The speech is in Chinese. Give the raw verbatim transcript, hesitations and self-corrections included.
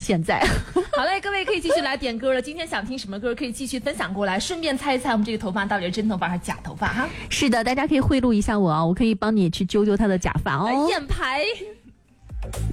现在。 好嘞，各位可以继续来点歌了。今天想听什么歌，可以继续分享过来，顺便猜一猜我们这个头发到底是真头发还是假头发哈。 是的，大家可以贿赂一下我啊，我可以帮你去揪揪他的假发哦。 验牌。